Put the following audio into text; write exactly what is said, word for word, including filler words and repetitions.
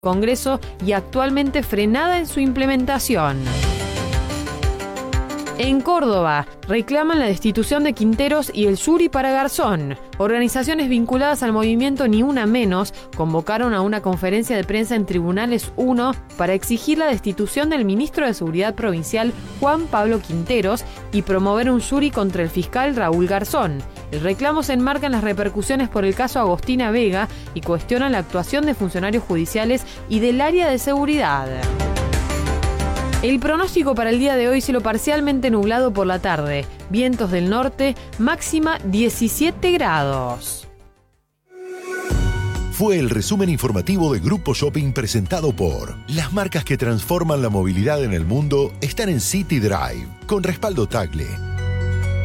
Congreso y actualmente frenada en su implementación. En Córdoba, reclaman la destitución de Quinteros y el Yuri para Garzón. Organizaciones vinculadas al movimiento Ni Una Menos convocaron a una conferencia de prensa en Tribunales uno para exigir la destitución del ministro de Seguridad Provincial Juan Pablo Quinteros y promover un Yuri contra el fiscal Raúl Garzón. El reclamo se enmarca en las repercusiones por el caso Agostina Vega y cuestiona la actuación de funcionarios judiciales y del área de seguridad. El pronóstico para el día de hoy: cielo parcialmente nublado por la tarde, vientos del norte, máxima diecisiete grados. Fue el resumen informativo de Grupo Shopping presentado por las marcas que transforman la movilidad en el mundo están en City Drive, con respaldo Tagle.